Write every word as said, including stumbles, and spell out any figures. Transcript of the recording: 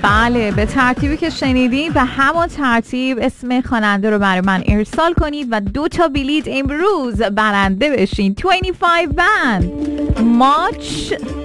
بله، به ترتیبی که شنیدین به همان ترتیب اسم خواننده رو برای من ارسال کنید و دو تا بلیت امروز برنده بشین. بیست و پنج بند ماچ